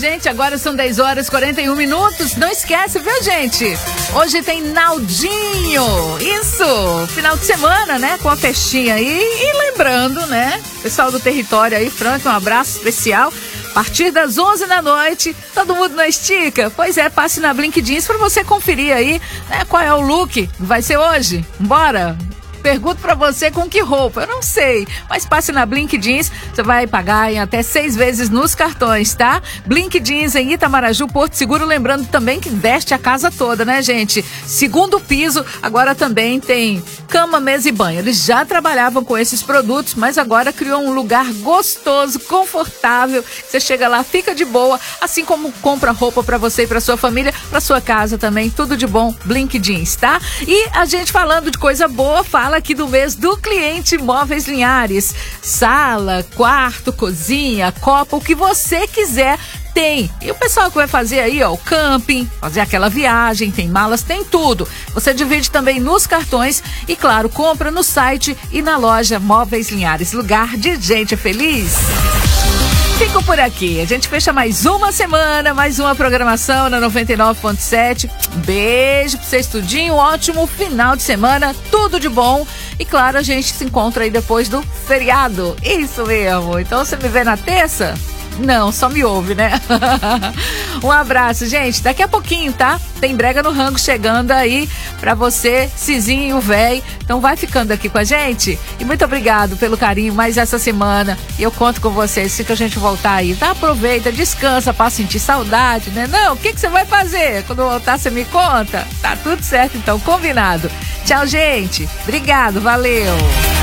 gente. Agora são 10 horas e 41 minutos. Não esquece, viu, gente? Hoje tem Naldinho. Isso! Final de semana, né? Com a festinha aí. E lembrando, né? Pessoal do território aí, Frank, um abraço especial. A partir das 11 da noite, todo mundo na estica? Pois é, passe na Blink Jeans pra você conferir aí, né? Qual é o look que vai ser hoje. Bora! Pergunto pra você com que roupa, eu não sei, mas passe na Blink Jeans, você vai pagar em até 6 vezes nos cartões, tá? Blink Jeans em Itamaraju, Porto Seguro, lembrando também que veste a casa toda, né, gente? Segundo piso, agora também tem cama, mesa e banho. Eles já trabalhavam com esses produtos, mas agora criou um lugar gostoso, confortável, você chega lá, fica de boa, assim como compra roupa pra você e pra sua família, pra sua casa também, tudo de bom, Blink Jeans, tá? E a gente falando de coisa boa, fala aqui do mês do cliente Móveis Linhares. Sala, quarto, cozinha, copa, o que você quiser tem. E o pessoal que vai fazer aí, ó, o camping, fazer aquela viagem, tem malas, tem tudo. Você divide também nos cartões e, claro, compra no site e na loja Móveis Linhares. Lugar de gente feliz. Fico por aqui. A gente fecha mais uma semana, mais uma programação na 99.7. Beijo pra vocês tudinho, um ótimo final de semana, tudo de bom. E claro, a gente se encontra aí depois do feriado. Isso mesmo. Então você me vê na terça? Não, só me ouve, né? Um abraço, gente. Daqui a pouquinho, tá? Tem Brega no Rango chegando aí pra você, Cizinho e o véi. Então vai ficando aqui com a gente. E muito obrigado pelo carinho mais essa semana. E eu conto com vocês se que a gente voltar aí. Tá? Aproveita, descansa pra sentir saudade, né? Não, o que você vai fazer? Quando voltar, você me conta? Tá tudo certo, então, combinado. Tchau, gente. Obrigado, valeu.